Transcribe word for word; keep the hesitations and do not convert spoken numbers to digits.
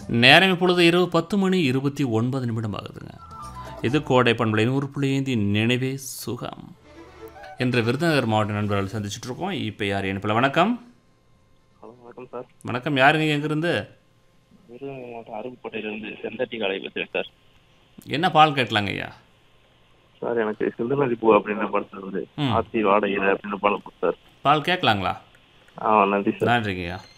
நேரம் இப்பொழுது இரவு பத்து மணி இருபத்தி ஒன்பது நிமிடம் ஆகுதுங்க. இது கோடை பண்பலை நூறு புள்ளி ஐந்து நினைவே சுகம் என்ற விருதுநகர் மாவட்ட நண்பர்கள் சந்திச்சுட்டு இருக்கோம். இப்போ யார் இணைப்பில்? வணக்கம். ஹலோ, வணக்கம் சார். வணக்கம். யாருங்க எங்கிருந்து? விருதுநகர் மாவட்டம் அருப்புக்கோட்டையிலேருந்து செந்தட்டி காலை பேசுகிறேன் சார். என்ன பால் கேட்கலாங்க ஐயா? சார், எனக்கு சிந்தனதி பூ அப்படின்ற படத்தில் வந்து ம் ஆத்தி வாடகை அப்படின்ற படம் சார். பால் கேட்கலாங்களா? ஆ, நன்றி சார். நன்றிங்க ஐயா.